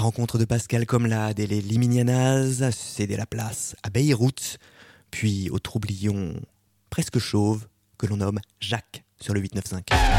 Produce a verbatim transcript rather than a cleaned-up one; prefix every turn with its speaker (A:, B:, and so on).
A: rencontre de Pascal Comlade et les Liminianas a cédé la place à Beyrouth, puis au troublion presque chauve que l'on nomme Jacques sur le huit neuf cinq.